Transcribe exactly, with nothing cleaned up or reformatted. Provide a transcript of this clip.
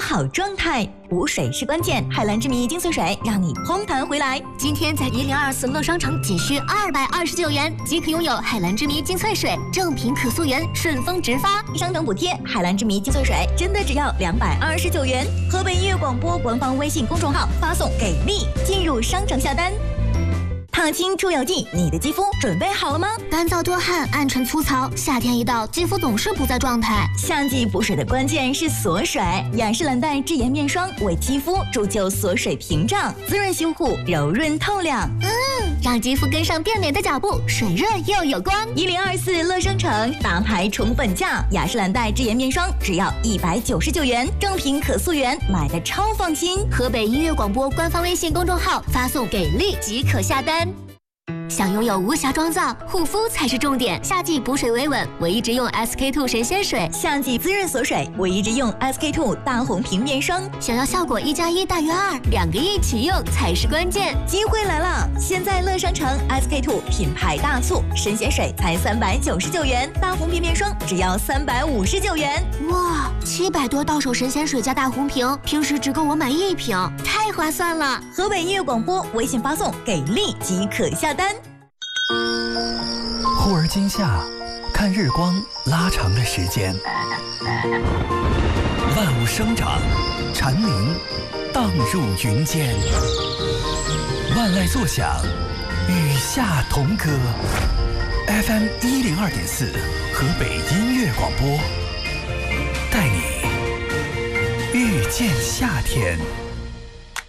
好状态。补水是关键，海蓝之谜精粹水让你嘭弹回来。 今天在一零二四乐商城仅需二百二十九元即可拥有海蓝之谜精粹水，正品可溯源，顺丰直发， 商城补贴。海蓝之谜精粹水真的只要两百二十九元。河北音乐广播官方微信公众号发送给力，进入商城下单。烫青出油剂，你的肌肤准备好了吗？ 干燥多汗、暗沉粗糙，夏天一到，肌肤总是不在状态。 夏季补水的关键是锁水，雅诗兰黛智颜面霜为肌肤铸就锁水屏障，滋润修护，柔润透亮。 嗯，让肌肤跟上变美的脚步，水润又有光。 一零二四乐商城大牌宠粉价，雅诗兰黛智颜面霜只要一百九十九元，正品可溯源，买的超放心。 河北音乐广播官方微信公众号发送给力即可下单。想拥有无瑕妆造，护肤才是重点。夏季补水维稳，我一直用 S K two 神仙水； 夏季滋润锁水，我一直用 S K two 大红瓶面霜。 想要效果一加一大于二，两个一起用才是关键。 机会来了！现在乐商城 S K two 品牌大促，神仙水才三百九十九元，大红瓶面霜只要三百五十九元。 哇，七百多到手神仙水加大红瓶，平时只够我买一瓶，太划算了！ 河北音乐广播微信发送给力即可下单。 忽而今夏，看日光拉长了时间，万物生长，蝉鸣荡入云间，万籁作响，与夏同歌。F M 一零二点四，河北音乐广播，带你遇见夏天。